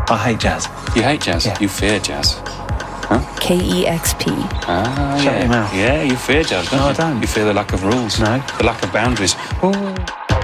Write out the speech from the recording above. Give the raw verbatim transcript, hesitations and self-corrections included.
I hate jazz. You hate jazz? Yeah. You fear jazz. Huh? K E X P. Ah, Shut yeah. your mouth. Yeah, you fear jazz, don't No, you? I don't. You fear the lack of rules. No. The lack of boundaries. Ooh.